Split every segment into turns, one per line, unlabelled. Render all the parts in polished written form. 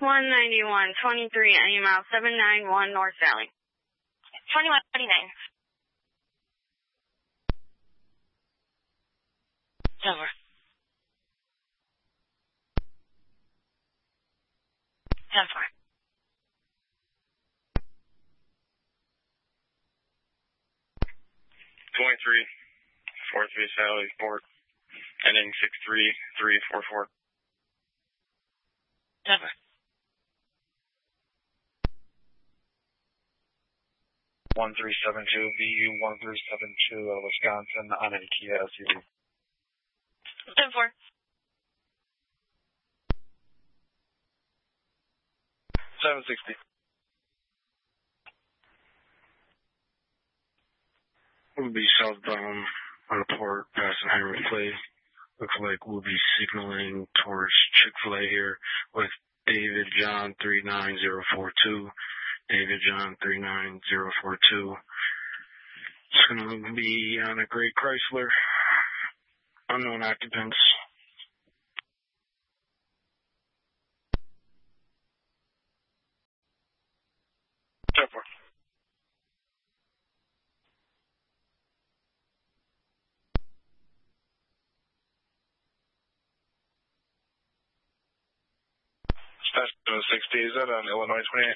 191, 23, any mile 791 North Valley.
2139. Over. 10-4.
23, 43 Sally Port, ending 63344.
Over.
1372 VU 1372 out of Wisconsin on a Kia SUV.
10-4.
760. We'll be southbound on the port, passing Henry Clay. Looks like we'll be signaling towards Chick-fil-A here with David John 39042. David John 39042. It's going to be on a gray Chrysler. Unknown occupants. Airport. Dispatch 60, is that on Illinois 28?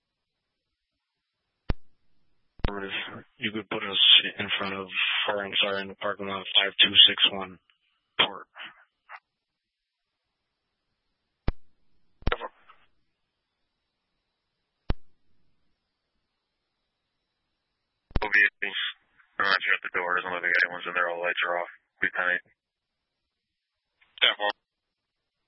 You could put us in front of, or I'm sorry, in the parking lot 5261 Port. We'll be at the door. Doesn't look like anyone's in there. All the lights are off. Be tight. 10-4.